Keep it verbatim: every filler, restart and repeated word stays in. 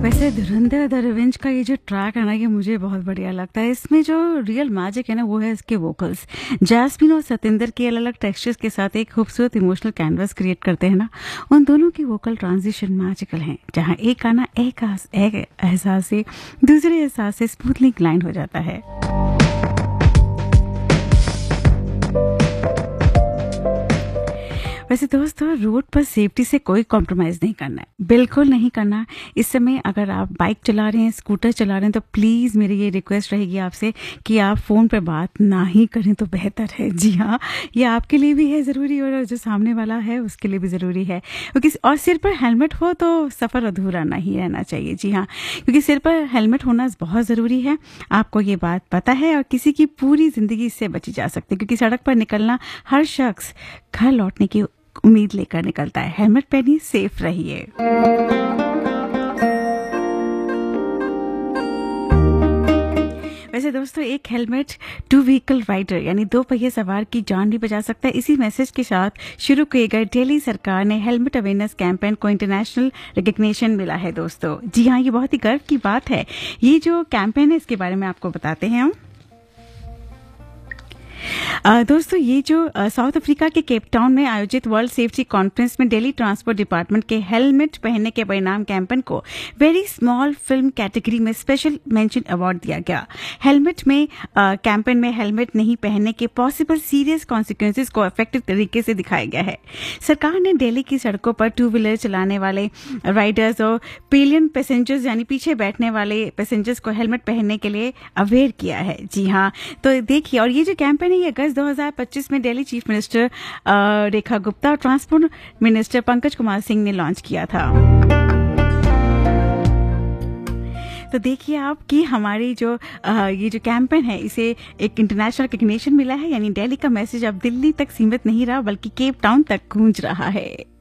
वैसे धुरंधर the revenge का ये जो ट्रैक है ना, ये मुझे बहुत बढ़िया लगता है। इसमें जो रियल मैजिक है ना, वो है इसके वोकल्स। जैस्मिन और सतिंदर के अलग अलग टेक्सचर्स के साथ एक खूबसूरत इमोशनल कैनवस क्रिएट करते हैं ना, उन दोनों की वोकल ट्रांजिशन मैजिकल हैं, जहाँ एक गाना एक आस- एक एहसास से दूसरे एहसास से स्मूथली ग्लाइंड हो जाता है। वैसे दोस्तों, रोड पर सेफ्टी से कोई कॉम्प्रोमाइज़ नहीं करना है, बिल्कुल नहीं करना। इस समय अगर आप बाइक चला रहे हैं, स्कूटर चला रहे हैं, तो प्लीज़ मेरी ये रिक्वेस्ट रहेगी आपसे कि आप फ़ोन पे बात ना ही करें तो बेहतर है। जी हाँ, ये आपके लिए भी है ज़रूरी और जो सामने वाला है उसके लिए भी ज़रूरी है, क्योंकि और सिर पर हेलमेट हो तो सफ़र अधूरा नहीं रहना चाहिए। जी हाँ, क्योंकि सिर पर हेलमेट होना बहुत ज़रूरी है। आपको ये बात पता है और किसी की पूरी ज़िंदगी इससे बची जा सकती है, क्योंकि सड़क पर निकलना हर शख्स घर लौटने की उम्मीद लेकर निकलता है। हेलमेट पहनिए, सेफ रहिए। वैसे दोस्तों, एक हेलमेट टू व्हीकल राइडर यानी दो पहिए सवार की जान भी बचा सकता है। इसी मैसेज के साथ शुरू किए गए दिल्ली सरकार ने हेलमेट अवेयरनेस कैंपेन को इंटरनेशनल रिकग्निशन मिला है। दोस्तों जी हाँ, ये बहुत ही गर्व की बात है। ये जो कैंपेन है, इसके बारे में आपको बताते हैं हम। आ, दोस्तों, ये जो आ, साउथ अफ्रीका के केप टाउन में आयोजित वर्ल्ड सेफ्टी कॉन्फ्रेंस में दिल्ली ट्रांसपोर्ट डिपार्टमेंट के हेलमेट पहनने के परिणाम कैंपेन को वेरी स्मॉल फिल्म कैटेगरी में स्पेशल मेंशन अवार्ड दिया गया। हेलमेट में आ, कैंपेन में हेलमेट नहीं पहनने के पॉसिबल सीरियस कॉन्सिक्वेंसेज को इफेक्टिव तरीके से दिखाया गया है। सरकार ने दिल्ली की सड़कों पर टू व्हीलर चलाने वाले राइडर्स और पिलियन पैसेंजर्स यानी पीछे बैठने वाले पैसेंजर्स को हेलमेट पहनने के लिए अवेयर किया है। जी हाँ, तो देखिए, और ये जो कैंपेन ये अगस्त दो हज़ार पच्चीस में दिल्ली चीफ मिनिस्टर रेखा गुप्ता और ट्रांसपोर्ट मिनिस्टर पंकज कुमार सिंह ने लॉन्च किया था। तो देखिए आप कि हमारी जो आ, ये जो कैंपेन है, इसे एक इंटरनेशनल रिकग्निशन मिला है, यानी दिल्ली का मैसेज अब दिल्ली तक सीमित नहीं रहा, बल्कि केप टाउन तक गूंज रहा है।